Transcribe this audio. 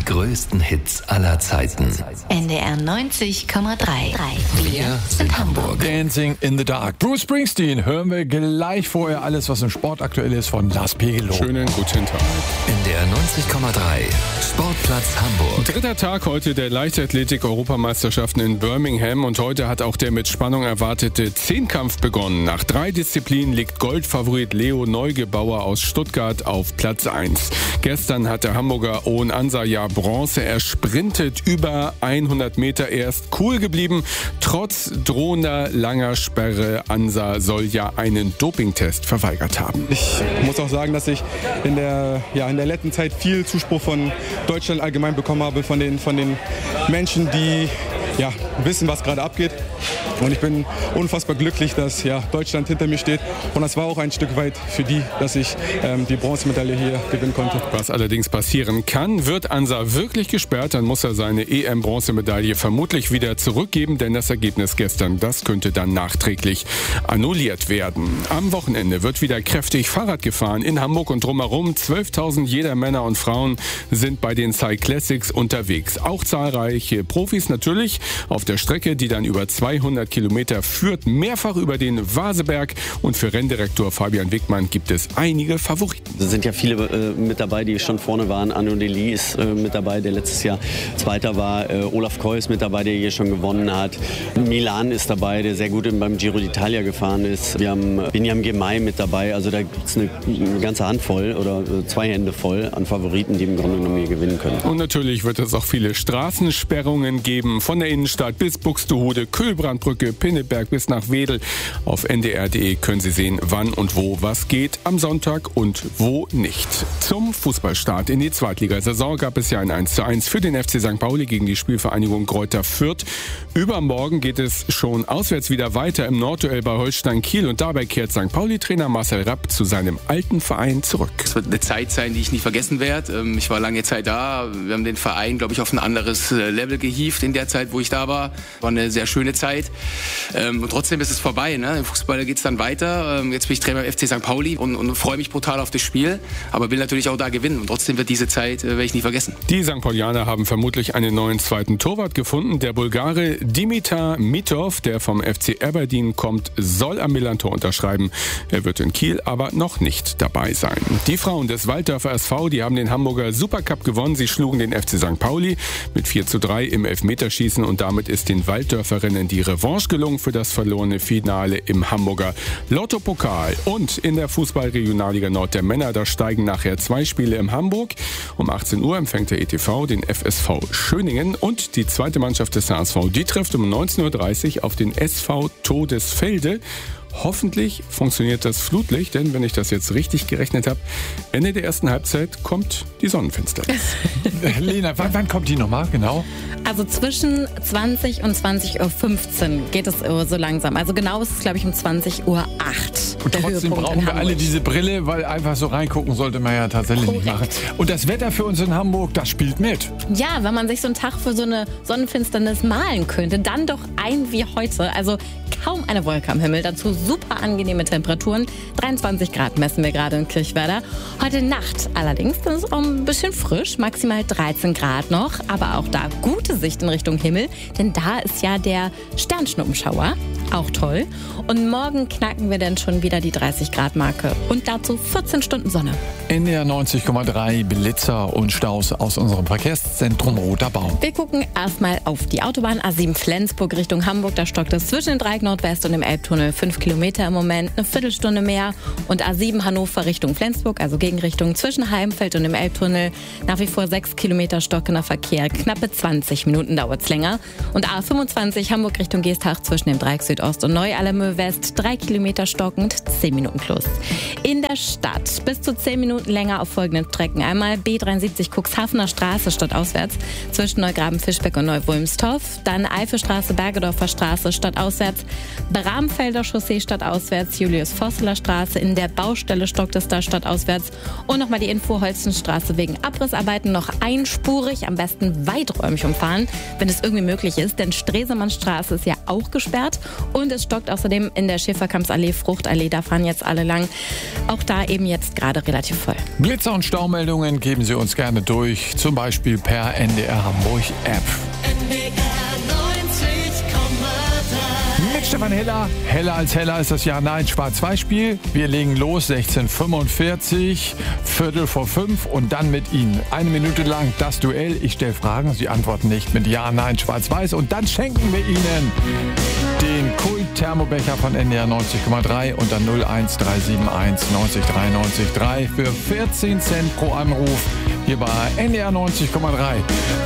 Die größten Hits aller Zeiten. NDR 90,3. Wir sind Hamburg. Dancing in the Dark. Bruce Springsteen hören wir gleich vorher alles, was im Sport aktuell ist, von Lars Pegelow. Schönen guten Tag. NDR 90,3. Sportplatz Hamburg. Dritter Tag heute der Leichtathletik-Europameisterschaften in Birmingham und heute hat auch der mit Spannung erwartete Zehnkampf begonnen. Nach 3 Disziplinen liegt Goldfavorit Leo Neugebauer aus Stuttgart auf Platz 1. Gestern hat der Hamburger Owen Ansah Bronze. Er sprintet über 100 Meter. Er ist cool geblieben, trotz drohender langer Sperre. Ansah soll ja einen Dopingtest verweigert haben. Ich muss auch sagen, dass ich in der letzten Zeit viel Zuspruch von Deutschland allgemein bekommen habe, von den Menschen, die wissen, was gerade abgeht. Und ich bin unfassbar glücklich, dass Deutschland hinter mir steht. Und das war auch ein Stück weit für die, dass ich die Bronzemedaille hier gewinnen konnte. Was allerdings passieren kann, wird Ansah wirklich gesperrt, dann muss er seine EM-Bronzemedaille vermutlich wieder zurückgeben, denn das Ergebnis gestern, das könnte dann nachträglich annulliert werden. Am Wochenende wird wieder kräftig Fahrrad gefahren in Hamburg und drumherum. 12.000 jeder Männer und Frauen sind bei den Cyclassics unterwegs. Auch zahlreiche Profis natürlich auf der Strecke, die dann über 200 Kilometer führt, mehrfach über den Vaseberg. Und für Renndirektor Fabian Wickmann gibt es einige Favoriten. Es sind ja viele mit dabei, die schon vorne waren. Arnaud Delis ist mit dabei, der letztes Jahr Zweiter war. Olaf Koy ist mit dabei, der hier schon gewonnen hat. Milan ist dabei, der sehr gut beim Giro d'Italia gefahren ist. Wir haben Binyam Girmay mit dabei. Also da gibt es eine ganze Handvoll oder 2 Hände voll an Favoriten, die im Grunde genommen hier gewinnen können. Und natürlich wird es auch viele Straßensperrungen geben. Von der Innenstadt bis Buxtehude, Kühlbrandbrücke, Pinneberg bis nach Wedel. Auf ndr.de können Sie sehen, wann und wo was geht am Sonntag und wo nicht. Zum Fußballstart in die Zweitligasaison gab es ja ein 1:1 für den FC St. Pauli gegen die Spielvereinigung Greuther Fürth. Übermorgen geht es schon auswärts wieder weiter im Nordduell bei Holstein Kiel und dabei kehrt St. Pauli-Trainer Marcel Rapp zu seinem alten Verein zurück. Es wird eine Zeit sein, die ich nicht vergessen werde. Ich war lange Zeit da. Wir haben den Verein, glaube ich, auf ein anderes Level gehievt in der Zeit, wo ich da war. War eine sehr schöne Zeit. Und trotzdem ist es vorbei. Ne? Im Fußball geht es dann weiter. Jetzt bin ich Trainer beim FC St. Pauli und freue mich brutal auf das Spiel. Aber will natürlich auch da gewinnen. Und trotzdem wird diese Zeit, werde ich nie vergessen. Die St. Paulianer haben vermutlich einen neuen zweiten Torwart gefunden. Der Bulgare Dimitar Mitov, der vom FC Aberdeen kommt, soll am Milan-Tor unterschreiben. Er wird in Kiel aber noch nicht dabei sein. Die Frauen des Walddörfer SV, die haben den Hamburger Supercup gewonnen. Sie schlugen den FC St. Pauli mit 4:3 im Elfmeterschießen und damit ist den Walddörferinnen die Revanche gelungen für das verlorene Finale im Hamburger Lottopokal. Und in der Fußball-Regionalliga Nord der Männer, da steigen nachher 2 Spiele in Hamburg. Um 18 Uhr empfängt der ETV den FSV Schöningen und die zweite Mannschaft des HSV, die trifft um 19:30 Uhr auf den SV Todesfelde. Hoffentlich funktioniert das Flutlicht, denn wenn ich das jetzt richtig gerechnet habe, Ende der ersten Halbzeit kommt die Sonnenfinsternis. Lena, wann kommt die nochmal genau? Also zwischen 20 und 20:15 Uhr geht es so langsam. Also genau ist es, glaube ich, um 20:08 Uhr. Und trotzdem brauchen wir alle diese Brille, weil einfach so reingucken sollte man ja tatsächlich nicht machen. Und das Wetter für uns in Hamburg, das spielt mit. Ja, wenn man sich so einen Tag für so eine Sonnenfinsternis malen könnte, dann doch ein wie heute. Also kaum eine Wolke am Himmel, dazu super angenehme Temperaturen. 23 Grad messen wir gerade in Kirchwerder. Heute Nacht allerdings, das ist auch ein bisschen frisch, maximal 13 Grad noch, aber auch da gute Sicht in Richtung Himmel, denn da ist ja der Sternschnuppenschauer, auch toll. Und morgen knacken wir dann schon wieder die 30 Grad Marke und dazu 14 Stunden Sonne. NDR 90,3 Blitzer und Staus aus unserem Verkehrszentrum Roter Baum. Wir gucken erstmal auf die Autobahn A7 Flensburg Richtung Hamburg. Da stockt es zwischen dem Dreieck Nordwest und dem Elbtunnel 5 Kilometer im Moment, eine Viertelstunde mehr. Und A7 Hannover Richtung Flensburg, also Gegenrichtung zwischen Heimfeld und dem Elbtunnel, nach wie vor 6 Kilometer stockender Verkehr. Knappe 20 Minuten dauert es länger. Und A25 Hamburg Richtung Geesthacht zwischen dem Dreieck Südost und Neu-Allermöh West, 3 Kilometer stockend, 10 Minuten plus. In der Stadt bis zu 10 Minuten länger auf folgenden Strecken. Einmal B73 Cuxhavener Straße stadtauswärts zwischen Neugraben-Fischbeck und Neu-Wulmstorf. Dann Eifelstraße, Bergedorfer Straße stadtauswärts. Bramfelder Chaussee stadtauswärts, Julius-Forsteler-Straße. In der Baustelle stockt es da stadtauswärts. Und nochmal die Info, Holstenstraße wegen Abrissarbeiten noch einspurig, am besten weiträumig umfahren, wenn es irgendwie möglich ist. Denn Stresemannstraße ist ja auch gesperrt. Und es stockt außerdem in der Schäferkampsallee, Fruchtallee, da fahren jetzt alle lang. Auch da eben jetzt gerade relativ voll. Blitzer und Staumeldungen geben Sie uns gerne durch, zum Beispiel per NDR Hamburg App. Mit Stefan Heller. Heller als Heller ist das Ja-Nein-Schwarz-Weiß-Spiel. Wir legen los, 16:45, 16:45 und dann mit Ihnen. 1 Minute lang das Duell. Ich stelle Fragen, Sie antworten nicht mit Ja-Nein-Schwarz-Weiß. Und dann schenken wir Ihnen den Kult-Thermobecher von NDR 90,3 unter 01371 90 93 3 für 14 Cent pro Anruf hier bei NDR 90,3.